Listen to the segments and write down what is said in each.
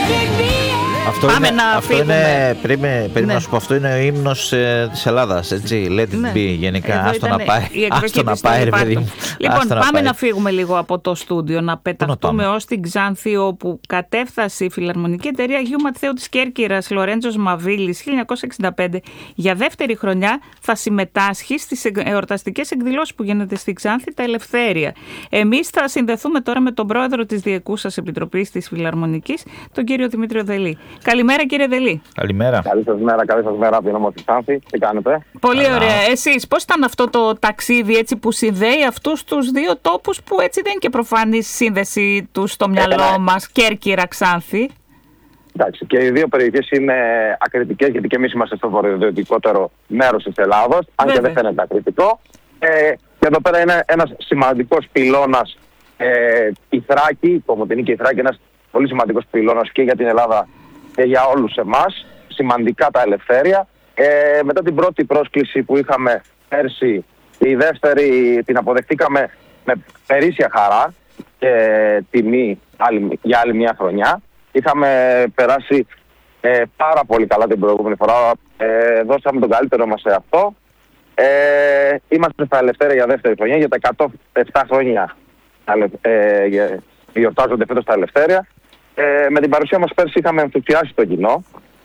Αυτό είναι πριν να σου πω, αυτό είναι ο ύμνος της Ελλάδας, έτσι, let it be, γενικά, άστο να πάει ρε παιδί μου. Λοιπόν, πάμε να φύγουμε λίγο από το στούντιο, να πεταχτούμε ως την Ξάνθη, όπου κατέφθασε η Φιλαρμονική Εταιρεία Αγίου Ματθαίου της Κέρκυρας Λορέντζος Μαβίλης 1965 για δεύτερη χρονιά θα συμμετάσχει στις εορταστικές εκδηλώσεις που γίνεται στη Ξάνθη, τα Ελευθέρια. Εμείς θα συνδεθούμε τώρα με τον πρόεδρο της Διεκούσας Επιτροπής της Φιλαρμονικής, τον κύριο Δημήτριο Δελή. Καλημέρα, κύριε Δελή. Καλημέρα. Καλή σας μέρα από την όμορφη Ξάνθη. Τι κάνετε? Πολύ ωραία. Εσείς πώς ήταν αυτό το ταξίδι, έτσι, που συνδέει αυτούς τους δύο τόπους που έτσι δεν είναι και προφανής σύνδεση τους στο μυαλό μας, Κέρκυρα, Ξάνθη? Εντάξει, και οι δύο περιοχές είναι ακριτικές, γιατί και εμείς είμαστε στο βορειοδυτικότερο μέρος της Ελλάδος, αν και δεν φαίνεται ακριτικό. Και εδώ πέρα είναι ένας σημαντικός πυλώνας, η Θράκη, η Κομοτηνή η Θράκη, ένας πολύ σημαντικός πυλώνας και για την Ελλάδα και για όλους εμάς, σημαντικά τα Ελευθέρια. Μετά την πρώτη πρόσκληση που είχαμε πέρσι, η δεύτερη την αποδεχτήκαμε με περίσσια χαρά και τιμή για άλλη μια χρονιά. Είχαμε περάσει πάρα πολύ καλά την προηγούμενη φορά, δώσαμε τον καλύτερο μας σε αυτό. Είμαστε στα Ελευθέρια για δεύτερη χρονιά, για τα 107 χρόνια γιορτάζονται φέτος τα Ελευθέρια. Με την παρουσία μας πέρσι είχαμε ενθουσιάσει το κοινό.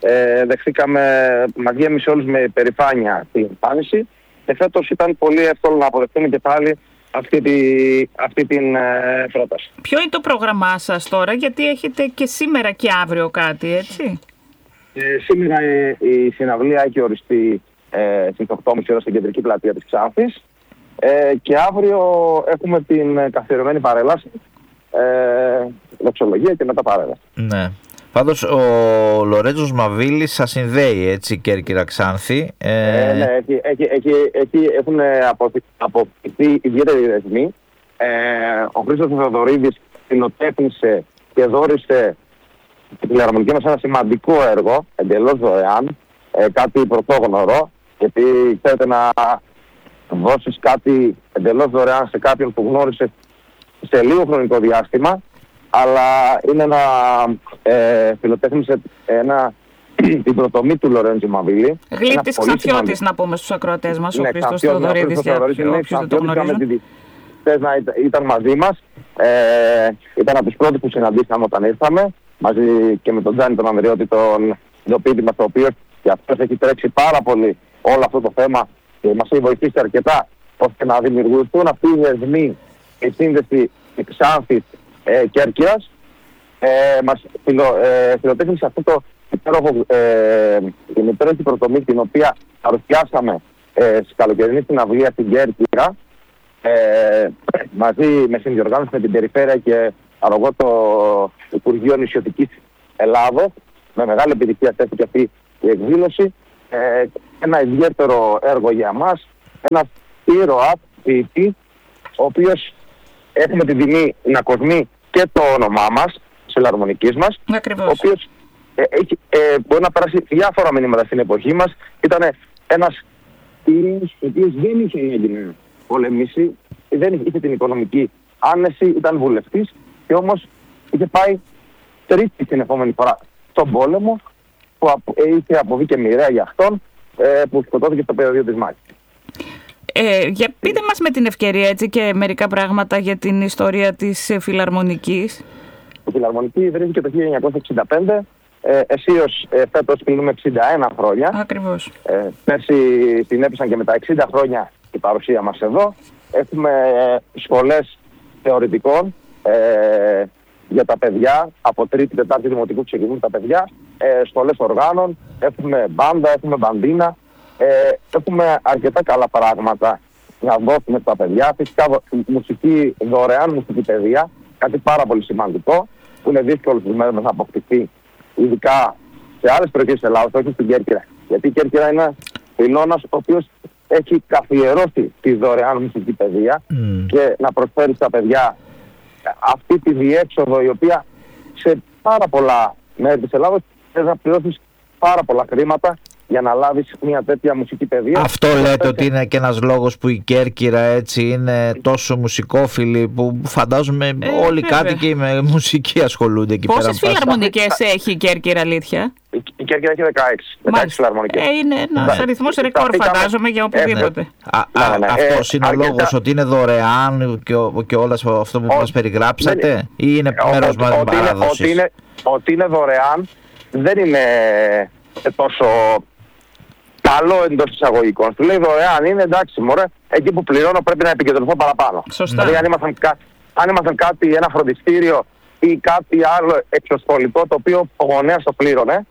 Μας γέμισε όλους με περηφάνεια την εμφάνιση και φέτος ήταν πολύ εύκολο να αποδεχτούμε και πάλι αυτή την πρόταση. Ποιο είναι το πρόγραμμά σας τώρα, γιατί έχετε και σήμερα και αύριο κάτι, έτσι? Σήμερα η συναυλία έχει οριστεί στις 8.30 ώρα στην κεντρική πλατεία της Ξάνθης και αύριο έχουμε την καθιερωμένη παρέλαση, δοξολογία και μετά παρέλαση. Ναι. Πάντως ο Λορέντζος Μαβίλης σας συνδέει, έτσι, Κέρκυρα Ξάνθη. Ναι, έχουν αποκτηθεί ιδιαίτεροι δεσμοί. Ο Χρήστος Θεοδωρίδης συνοτέφνησε και δώρισε τη Φιλαρμονική μας ένα σημαντικό έργο, εντελώς δωρεάν, κάτι πρωτόγνωρο, γιατί θέλετε να δώσεις κάτι εντελώς δωρεάν σε κάποιον που γνώρισε σε λίγο χρονικό διάστημα, αλλά είναι φιλοτέχνησε την πρωτομή του Λορέντζο Μαβίλη. Γλύπτης Ξανθιώτης, να πούμε στους ακροατές μας, ο Χρήστος Θεοδωρίδης, για όποιους δεν το γνωρίζουν. Ήταν μαζί μας, ήταν από τους πρώτους που συναντήσαμε όταν ήρθαμε, μαζί και με τον Τζάνι τον Ανδριώτη, τον ειδοποιήτη μας, ο οποίος και αυτός έχει τρέξει πάρα πολύ όλο αυτό το θέμα και μας έχει βοηθήσει αρκετά ώστε να δημιουργηθούν αυτοί οι δεσμοί, η σύνδεση Ξάνθης Κέρκυρας. Μας φιλοτέχνησε αυτό το την υπέροχη πρωτομή, την οποία παρουσιάσαμε στη καλοκαιρινή συναυλία στην Κέρκυρα, μαζί με συνδιοργάνωση με την Περιφέρεια και αρρωγό το Υπουργείο Νησιωτικής Ελλάδος. Με μεγάλη επιτυχία τέθηκε αυτή η εκδήλωση. Ένα ιδιαίτερο έργο για μας, ένας ήρωα ποιητή, ο οποίος έχουμε την τιμή να κοσμεί και το όνομά μας, της Φιλαρμονικής μας, ακριβώς, ο οποίος μπορεί να περάσει διάφορα μηνύματα στην εποχή μας. Ήταν ένας ήρωας ο οποίος δεν είχε ανάγκη να πολεμήσει, δεν είχε την οικονομική άνεση, ήταν βουλευτής και όμως είχε πάει τρίτη την επόμενη φορά στον πόλεμο, που είχε αποβεί και μοιραία για αυτόν, που σκοτώθηκε στο πεδίο της μάχης. Για πείτε μας με την ευκαιρία, έτσι, και μερικά πράγματα για την ιστορία της Φιλαρμονικής. Η Φιλαρμονική ιδρύθηκε το 1965, εσείως φέτος κλείνουμε 61 χρόνια. Ακριβώς. Πέρσι την έπεσαν και με τα 60 χρόνια η παρουσία μας εδώ. Έχουμε σχολές θεωρητικών για τα παιδιά, από τρίτη, τετάρτη δημοτικού ξεκινούν τα παιδιά, σχολές οργάνων, έχουμε μπάντα, έχουμε μπαντίνα. Έχουμε αρκετά καλά πράγματα να δώσουμε στα παιδιά. Φυσικά μουσική δωρεάν, μουσική παιδεία, κάτι πάρα πολύ σημαντικό, που είναι δύσκολο στις μέρες να αποκτηθεί, ειδικά σε άλλες περιοχές της Ελλάδας, όχι στην Κέρκυρα. Γιατί η Κέρκυρα είναι ένας πυλώνας ο οποίος έχει καθιερώσει τη δωρεάν μουσική παιδεία και να προσφέρει στα παιδιά αυτή τη διέξοδο, η οποία σε πάρα πολλά μέρη της Ελλάδας πρέπει να πληρώσεις πάρα πολλά χρήματα, και να προσφέρεις στα παιδιά αυτή τη διέξοδο, η οποία σε πάρα πολλά μέρη της Ελλάδος πρέπει να πληρώσεις πάρα πολλά χρήματα, και να προσφέρεις στα παιδιά αυτή τη διέξοδο, η οποία σε πάρα πολλά μέρη της Ελλάδος πρέπει να πληρώσεις πάρα πολλά χρήματα, και να προσφέρεις στα παιδιά αυτή τη διέξοδο, η οποία σε πάρα πολλά μέρη της Ελλάδος πρέπει να πληρώσεις πάρα πολλά χρήματα, για να λάβεις μια τέτοια μουσική παιδεία. Αυτό λέτε ότι είναι και ένας λόγος που η Κέρκυρα έτσι είναι τόσο μουσικόφιλη, που φαντάζομαι όλοι οι κάτοικοι με μουσική ασχολούνται εκεί πέρα. Πόσες φιλαρμονικές έχει η Κέρκυρα, αλήθεια? Η Κέρκυρα έχει 16 φιλαρμονικές. Είναι ένας αριθμός ρεκόρ, φαντάζομαι, για οπουδήποτε. Αυτός είναι ο λόγος ότι είναι δωρεάν και όλα αυτό που μας περιγράψατε, ή είναι μέρος μας παράδοσης? Ότι είναι δωρεάν δεν είναι τόσο καλό εντός εισαγωγικών. Του λέει δωρεάν, είναι εντάξει, μωρέ, εκεί που πληρώνω πρέπει να επικεντρωθώ παραπάνω. Σωστά. Δηλαδή, αν ήμασταν κάτι, ένα φροντιστήριο ή κάτι άλλο εξωσχολικό, το οποίο ο γονέας το πλήρωνε,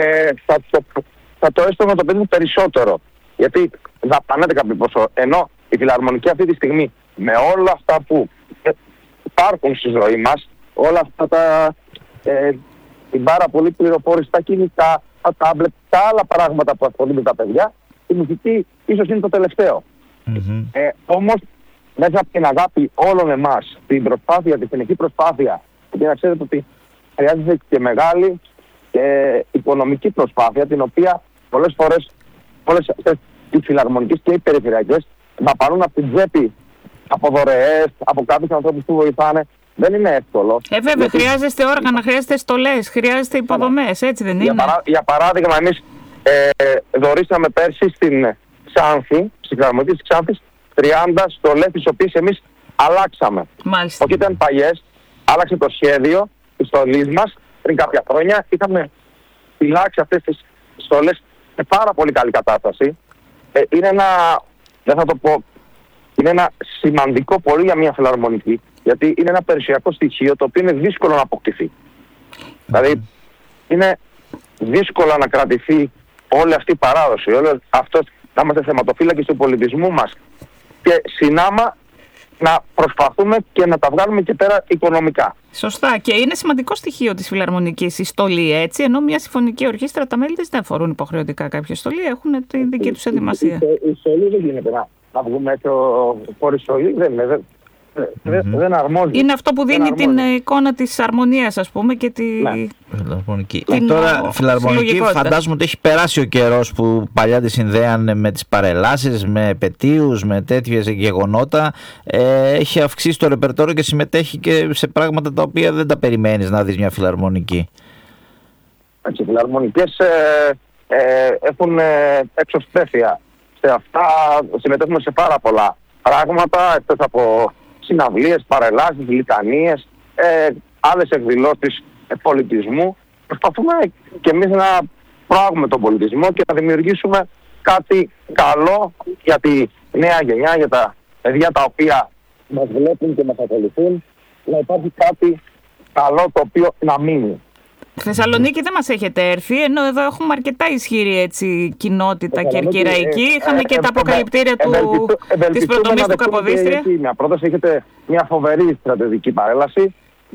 θα το έστω να το παιδί περισσότερο. Γιατί δαπανάται κάποιο ποσό. Ενώ η φιλαρμονική αυτή τη στιγμή, με όλα αυτά που υπάρχουν στη ζωή μας, όλα αυτά την πάρα πολύ πληροφόρηση, τα κινητά, τα τάμπλετ, τα άλλα πράγματα που ασχολούνται τα παιδιά, η μουσική ίσως είναι το τελευταίο. Όμως, μέσα από την αγάπη όλων εμάς, την προσπάθεια, τη συνεχή προσπάθεια, και να ξέρετε ότι χρειάζεται και μεγάλη οικονομική προσπάθεια, την οποία πολλές φορές όλες οι φιλαρμονικές και οι περιφερειακές δαπανούν από την τσέπη, από δωρεές, από κάποιους ανθρώπους που βοηθάνε. Δεν είναι εύκολο. Βέβαια, γιατί χρειάζεστε όργανα, χρειάζεστε στολές, χρειάζεστε υποδομές, έτσι δεν είναι? Για παράδειγμα, εμείς δωρήσαμε πέρσι στην Ξάνθη, στη φιλαρμονική της Ξάνθης, 30 στολές, τις οποίες εμείς αλλάξαμε. Μάλιστα. Όχι ήταν παλιές, άλλαξε το σχέδιο της στολής μας πριν κάποια χρόνια. Είχαμε φυλάξει αυτές τις στολές σε πάρα πολύ καλή κατάσταση. Είναι ένα, δεν θα το πω, είναι ένα σημαντικό πολύ για μια φιλαρμονική, γιατί είναι ένα περιουσιακό στοιχείο το οποίο είναι δύσκολο να αποκτηθεί. Δηλαδή, είναι δύσκολο να κρατηθεί όλη αυτή η παράδοση, όλο αυτό να είμαστε θεματοφύλακες του πολιτισμού μας και συνάμα να προσπαθούμε και να τα βγάλουμε και πέρα οικονομικά. Σωστά. Και είναι σημαντικό στοιχείο της φιλαρμονικής η στολή, έτσι, ενώ μια συμφωνική ορχήστρα τα μέλη της δεν φορούν υποχρεωτικά κάποια στολή, έχουν τη δική τους ενδυμασία. Η στολή δεν γίνεται να βγούμε έτσι χωρίς στολή, δεν αρμόζει. Είναι αυτό που δίνει την εικόνα της αρμονίας, ας πούμε, και τη φιλαρμονική. Τώρα, φιλαρμονική, φαντάζομαι ότι έχει περάσει ο καιρός που παλιά τη συνδέανε με τις παρελάσεις, με επετείους, με τέτοιες γεγονότα. Έχει αυξήσει το ρεπερτόριο και συμμετέχει και σε πράγματα τα οποία δεν τα περιμένεις να δεις μια φιλαρμονική. Οι φιλαρμονικές έχουν εξωστρέφεια. Σε αυτά συμμετέχουμε σε πάρα πολλά πράγματα, εκτός από συναυλίες, παρελάσεις, λιτανίες, άλλες εκδηλώσεις πολιτισμού. Προσπαθούμε και εμείς να προάγουμε τον πολιτισμό και να δημιουργήσουμε κάτι καλό για τη νέα γενιά, για τα παιδιά τα οποία μας βλέπουν και μας ακολουθούν, να υπάρχει κάτι καλό το οποίο να μείνει. Θεσσαλονίκη δεν μας έχετε έρθει, ενώ εδώ έχουμε αρκετά ισχυρή έτσι, κοινότητα κερκυραϊκή. Είχαμε και τα αποκαλυπτήρια της πρωτομής του Καποδίστρια. Μια πρόταση, έχετε μια φοβερή στρατιωτική παρέλαση,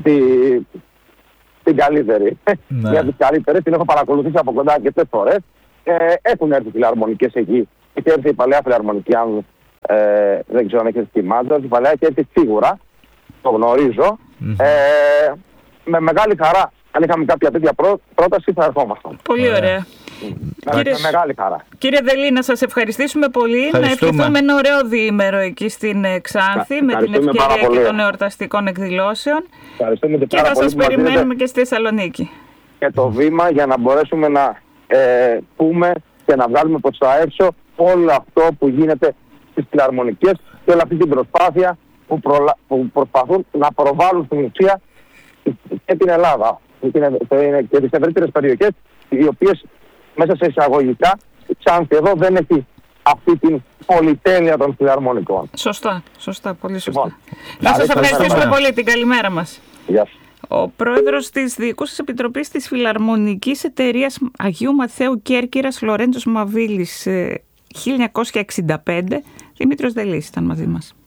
την καλύτερη. Μια από τις καλύτερες, την έχω παρακολουθήσει από κοντά αρκετές φορές. Έχουν έρθει φιλαρμονικές εκεί. Έχει έρθει η παλαιά φιλαρμονική, αν δεν ξέρω αν έχετε στη Μάντρα. Η παλαιά έχει έρθει σίγουρα, το γνωρίζω. Με μεγάλη χαρά. Αν είχαμε κάποια τέτοια πρόταση θα ερχόμασταν. Πολύ ωραία. Με μεγάλη χαρά. Κύριε Δελή, να σας ευχαριστήσουμε πολύ. Να ευχηθούμε ένα ωραίο διήμερο εκεί στην Ξάνθη με την ευκαιρία και των εορταστικών εκδηλώσεων. Και να σας περιμένουμε και στη Θεσσαλονίκη. Και το βήμα για να μπορέσουμε να πούμε και να βγάλουμε προς τα έξω όλο αυτό που γίνεται στις φιλαρμονικές και όλη αυτή την προσπάθεια που προσπαθούν να προβάλλουν στην ουσία και την Ελλάδα και τις ευρύτερες περιοχές, οι οποίες μέσα σε εισαγωγικά η Ξάνθη εδώ δεν έχει αυτή την πολυτέλεια των φιλαρμονικών. Σωστά, πολύ σωστά. Να σας ευχαριστήσουμε πολύ, την καλημέρα μας. Γεια σας. Ο πρόεδρος της Διοικούσας Επιτροπής της Φιλαρμονικής Εταιρείας Αγίου Ματθαίου Κέρκυρας, Λορέντζος Μαβίλης, 1965, Δημήτριος Δελής ήταν μαζί μας.